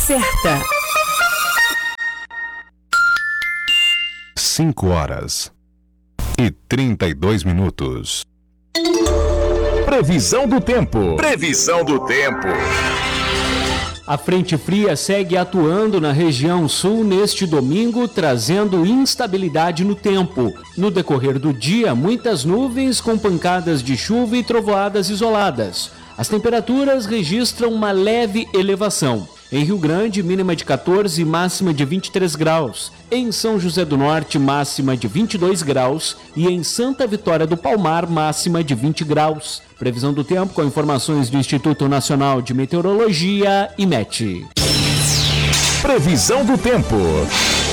certa. 5h32. Previsão do tempo. A frente fria segue atuando na região sul neste domingo, trazendo instabilidade no tempo. No decorrer do dia, muitas nuvens com pancadas de chuva e trovoadas isoladas. As temperaturas registram uma leve elevação. Em Rio Grande, mínima de 14 e máxima de 23 graus. Em São José do Norte, máxima de 22 graus. E em Santa Vitória do Palmar, máxima de 20 graus. Previsão do tempo com informações do Instituto Nacional de Meteorologia, IMET. Previsão do tempo.